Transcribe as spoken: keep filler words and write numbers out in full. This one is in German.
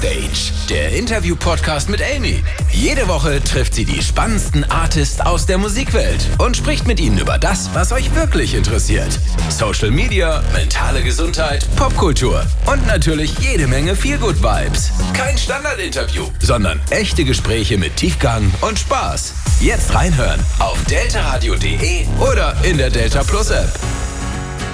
Backstage, der Interview-Podcast mit Amy. Jede Woche trifft sie die spannendsten Artists aus der Musikwelt und spricht mit ihnen über das, was euch wirklich interessiert. Social Media, mentale Gesundheit, Popkultur und natürlich jede Menge Feel-Good-Vibes. Kein Standardinterview, sondern echte Gespräche mit Tiefgang und Spaß. Jetzt reinhören auf delta radio punkt de oder in der Delta Plus App.